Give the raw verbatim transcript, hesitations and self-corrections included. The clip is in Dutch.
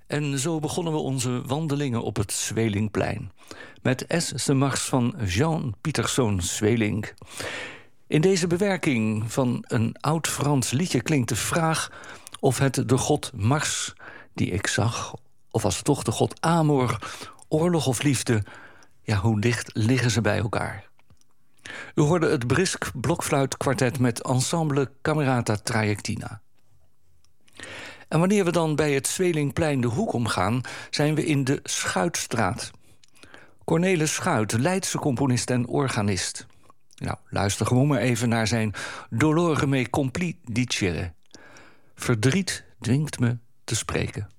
En zo begonnen we onze wandelingen op het Zwelingplein. Met S. de Mars van Jean Pieterszoon Sweelinck. In deze bewerking van een oud Frans liedje klinkt de vraag of het de god Mars die ik zag, of was het toch de god Amor, oorlog of liefde, ja, hoe dicht liggen ze bij elkaar? U hoorde het Brisk blokfluitkwartet met ensemble Camerata Trajectina. En wanneer we dan bij het Zwelingplein de hoek omgaan, zijn we in de Schuitstraat. Cornelis Schuit, Leidse componist en organist. Nou, luister gewoon maar even naar zijn Dolore me compli dicere. Verdriet dwingt me te spreken.